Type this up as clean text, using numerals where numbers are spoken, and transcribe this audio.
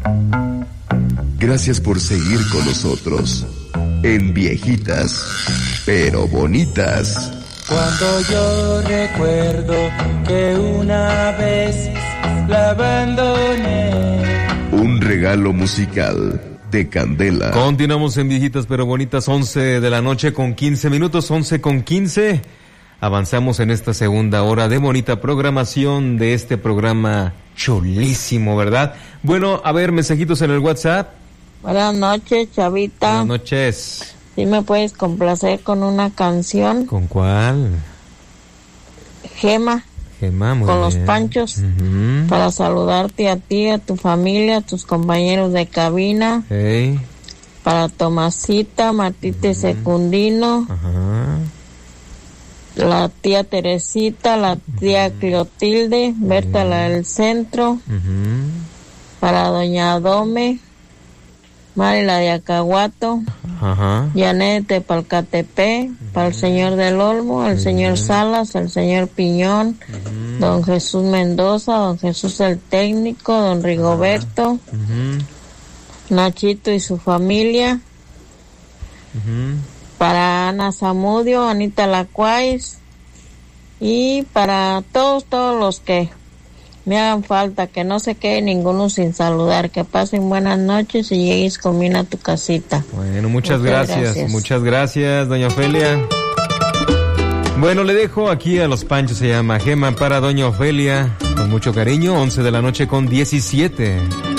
Gracias por seguir con nosotros en Viejitas pero Bonitas. Cuando yo recuerdo que una vez la abandoné. Un regalo musical de Candela. Continuamos en Viejitas pero Bonitas, 11 de la noche con 15 minutos, 11 con 15. Avanzamos en esta segunda hora de bonita programación de este programa chulísimo, ¿verdad? Bueno, a ver, mensajitos en el WhatsApp. Buenas noches, Chavita. Buenas noches. ¿Sí me puedes complacer con una canción? ¿Con cuál? Gema. Gema, muy con bien. Los Panchos. Uh-huh. Para saludarte a ti, a tu familia, a tus compañeros de cabina. Hey. Para Tomasita, Martita y Secundino. Ajá. La tía Teresita, la tía Clotilde, Berta la del centro. Para doña Dome, Mari la de Acahuato, Janet de Palcatepe, para el señor del Olmo, el señor Salas, el señor Piñón, don Jesús Mendoza, don Jesús el técnico, don Rigoberto, Nachito y su familia, para Ana Zamudio, Anita Lacuáis, y para todos los que me hagan falta, que no se quede ninguno sin saludar, que pasen buenas noches y llegues con bien a tu casita. Bueno, muchas gracias, doña Ofelia. Bueno, le dejo aquí a Los Panchos, se llama Gema, para doña Ofelia, con mucho cariño, 11 de la noche con 17.